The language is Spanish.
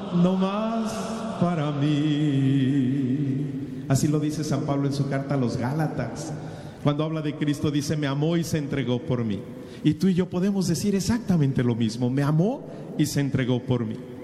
no más para mí. Así lo dice San Pablo en su carta a los Gálatas. Cuando habla de Cristo dice, me amó y se entregó por mí. Y tú y yo podemos decir exactamente lo mismo, me amó y se entregó por mí.